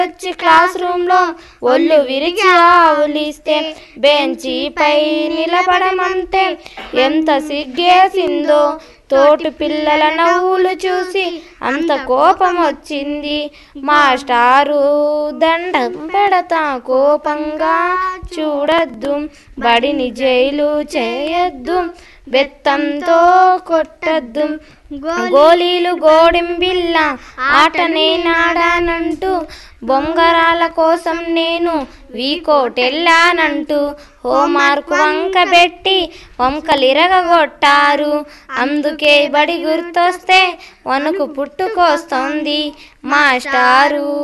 వచ్చి class room లో ఒళ్ళు విరిచి ఆవులిస్తే బెంచిపై నిలబడమంటే ఎంత సిగ్గేసిందో. తోటి పిల్లల నవ్వులు చూసి అంత కోపం వచ్చింది. మాస్టారు దండం పెడతా కోపంగా చూడొద్దు, బడిని జైలు చేయొద్దు, బెత్తంతో కొట్టద్దు, గోళీలు గోడింబిల్ల ఆట నేనాడానంటూ, బొంగరాల కోసం నేను వీకోటెళ్ళానంటూ హోంవర్క్ వంకబెట్టి వంకలిరగొట్టారు. అందుకే బడి గుర్తొస్తే వణుకు పుట్టుకొస్తోంది మాస్టారు.